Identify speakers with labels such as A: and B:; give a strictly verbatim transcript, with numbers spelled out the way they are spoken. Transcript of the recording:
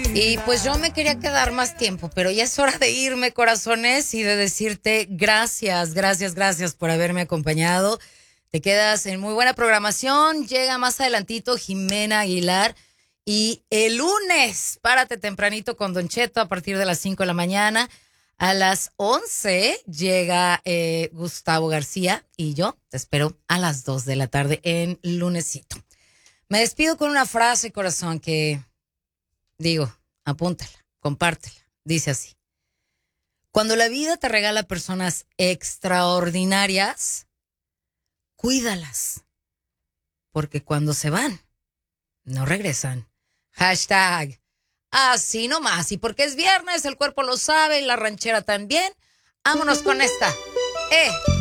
A: Y pues yo me quería quedar más tiempo, pero ya es hora de irme, corazones, y de decirte gracias, gracias, gracias por haberme acompañado. Te quedas en muy buena programación. Llega más adelantito Jimena Aguilar. Y el lunes, párate tempranito con Don Cheto a partir de las cinco de la mañana. A las once llega eh, Gustavo García y yo te espero a las dos de la tarde en lunesito. Me despido con una frase, corazón, que digo, apúntala, compártela. Dice así: cuando la vida te regala personas extraordinarias, cuídalas, porque cuando se van, no regresan. Hashtag así nomás. Y porque es viernes, el cuerpo lo sabe y la ranchera también. Vámonos con esta. Eh.